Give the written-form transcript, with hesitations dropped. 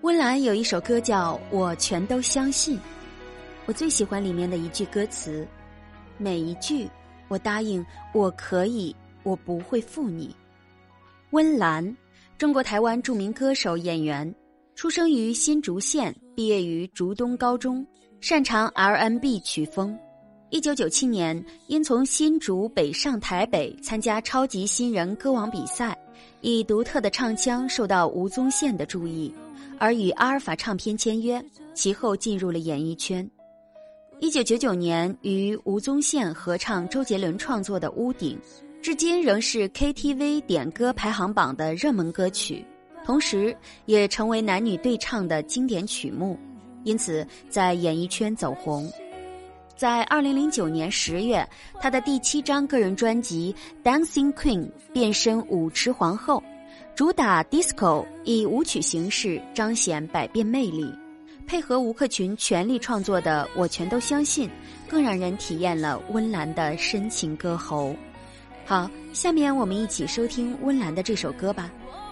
温岚有一首歌叫《我全都相信》，我最喜欢里面的一句歌词，每一句我答应，我可以，我不会负你。温岚，中国台湾著名歌手演员，出生于新竹县，毕业于竹东高中，擅长 R&B 曲风。1997年因从新竹北上台北参加超级新人歌王比赛，以独特的唱腔受到吴宗宪的注意，而与阿尔法唱片签约，其后进入了演艺圈。1999年与吴宗宪合唱周杰伦创作的《屋顶》，至今仍是 KTV 点歌排行榜的热门歌曲，同时也成为男女对唱的经典曲目，因此在演艺圈走红。在2009年10月，他的第7张个人专辑《Dancing Queen》变身舞池皇后，主打 disco， 以舞曲形式彰显百变魅力，配合吴克群全力创作的《我全都相信》，更让人体验了温岚的深情歌喉。好，下面我们一起收听温岚的这首歌吧。